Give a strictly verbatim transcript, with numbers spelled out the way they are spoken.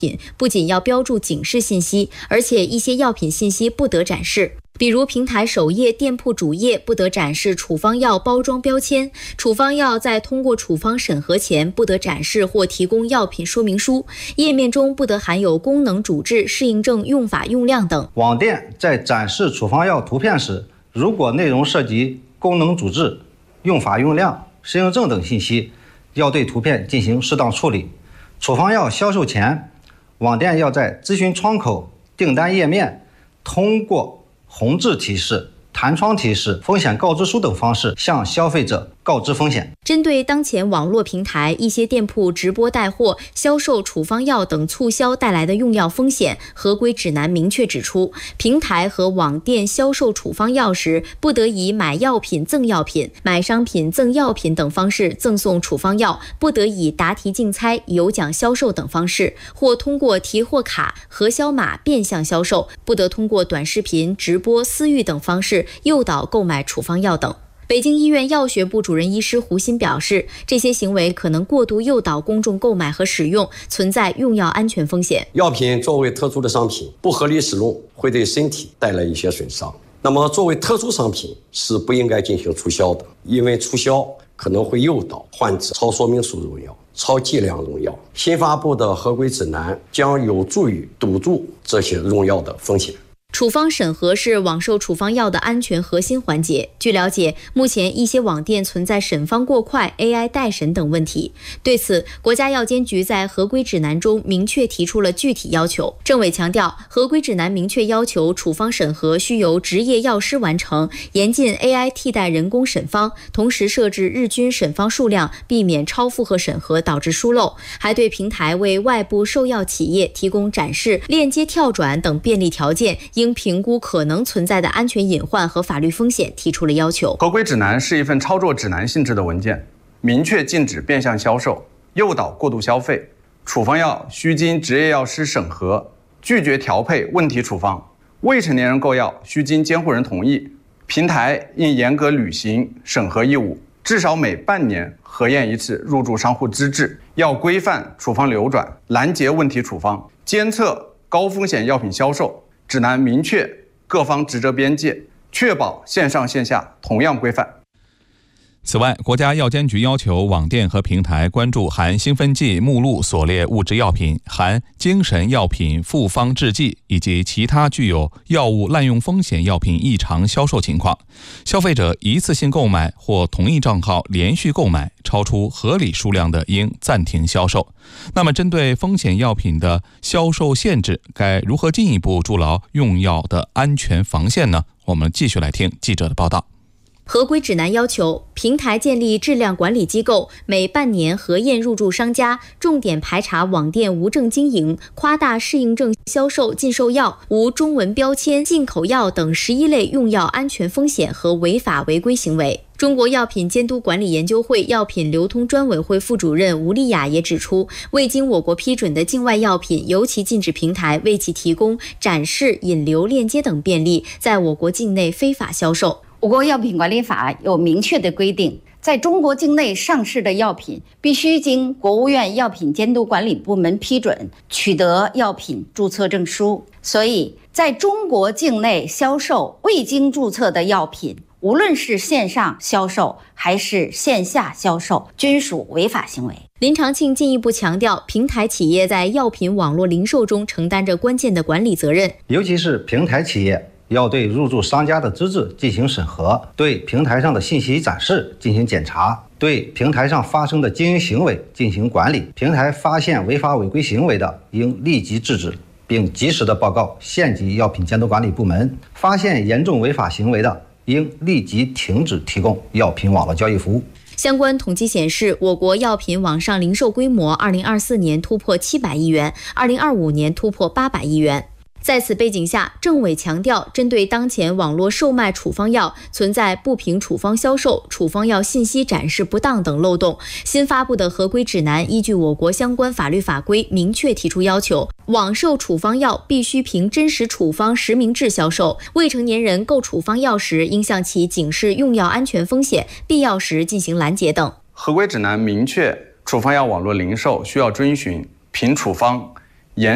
品不仅要标注警示信息，而且一些药品信息不得展示。比如平台首页、店铺主页不得展示处方药包装标签，处方药在通过处方审核前不得展示或提供药品说明书，页面中不得含有功能主治、适应症、用法用量等。 网店在展示处方药图片时，如果内容涉及功能主治、用法用量、适应症等信息，要对图片进行适当处理。处方药销售前，网店要在咨询窗口、订单页面通过红字提示、弹窗提示、风险告知书等方式向消费者告知风险。 针对当前网络平台一些店铺直播带货、销售处方药等促销带来的用药风险，合规指南明确指出，平台和网店销售处方药时，不得以买药品赠药品、买商品赠药品等方式赠送处方药，不得以答题竞猜、有奖销售等方式，或通过提货卡、核销码变相销售，不得通过短视频、直播、私域等方式诱导购买处方药等。北京医院药学部主任医师胡鑫表示，这些行为可能过度诱导公众购买和使用，存在用药安全风险。 药品作为特殊的商品，不合理使用会对身体带来一些损伤。那么作为特殊商品是不应该进行促销的，因为促销可能会诱导患者超说明书用药、超剂量用药。新发布的合规指南将有助于堵住这些用药的风险。 处方审核是网售处方药的安全核心环节。据了解，目前一些网店存在审方过快、A I 代审等问题。对此，国家药监局在合规指南中明确提出了具体要求。政委强调，合规指南明确要求处方审核需由执业药师完成，严禁 A I 替代人工审方，同时设置日均审方数量，避免超负荷审核导致疏漏。还对平台为外部售药企业提供展示、链接跳转等便利条件，应评估可能存在的安全隐患和法律风险提出了要求。 合规指南是一份操作指南性质的文件，明确禁止变相销售、诱导过度消费。处方药需经执业药师审核，拒绝调配问题处方。未成年人购药需经监护人同意。平台应严格履行审核义务，至少每半年核验一次入驻商户资质，要规范处方流转，拦截问题处方，监测高风险药品销售。指南明确各方职责边界，确保线上线下同样规范。 此外，国家药监局要求网店和平台关注含兴奋剂目录所列物质药品、含精神药品复方制剂以及其他具有药物滥用风险药品异常销售情况。消费者一次性购买或同一账号连续购买超出合理数量的，应暂停销售。那么，针对风险药品的销售限制，该如何进一步筑牢用药的安全防线呢？我们继续来听记者的报道。 合规指南要求，平台建立质量管理机构，每半年核验入驻商家，重点排查网店无证经营、夸大适应症销售、禁售药、无中文标签、进口药等十一类用药安全风险和违法违规行为。中国药品监督管理研究会药品流通专委会副主任吴丽雅也指出，未经我国批准的境外药品，尤其禁止平台为其提供展示、引流、链接等便利，在我国境内非法销售。 我国药品管理法有明确的规定，在中国境内上市的药品必须经国务院药品监督管理部门批准，取得药品注册证书。所以，在中国境内销售未经注册的药品，无论是线上销售还是线下销售，均属违法行为。 林长庆进一步强调，平台企业在药品网络零售中承担着关键的管理责任， 尤其是平台企业要对入驻商家的资质进行审核，对平台上的信息展示进行检查，对平台上发生的经营行为进行管理。平台发现违法违规行为的，应立即制止，并及时的报告县级药品监督管理部门。发现严重违法行为的，应立即停止提供药品网络交易服务。 相关统计显示，我国药品网上零售规模二零二四年突破七百亿元，二零二五年突破八百亿元。在此背景下，政委强调，针对当前网络售卖处方药存在不凭处方销售、处方药信息展示不当等漏洞，新发布的合规指南依据我国相关法律法规，明确提出要求，网售处方药必须凭真实处方实名制销售，未成年人购处方药时应向其警示用药安全风险，必要时进行拦截等。 合规指南明确，处方药网络零售需要遵循凭处方